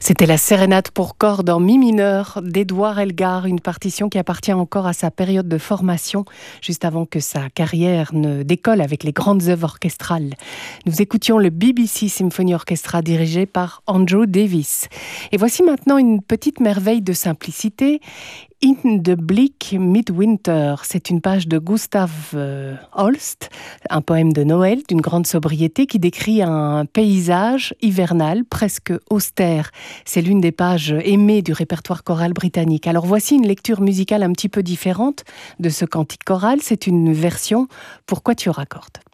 C'était la sérénade pour cordes en mi mineur d'Édouard Elgar, une partition qui appartient encore à sa période de formation, juste avant que sa carrière ne décolle avec les grandes œuvres orchestrales. Nous écoutions le BBC Symphony Orchestra dirigé par Andrew Davis. Et voici maintenant une petite merveille de simplicité. In the Bleak Midwinter, c'est une page de Gustav Holst, un poème de Noël d'une grande sobriété qui décrit un paysage hivernal presque austère. C'est l'une des pages aimées du répertoire choral britannique. Alors voici une lecture musicale un petit peu différente de ce cantique choral. C'est une version pour quatuor à cordes.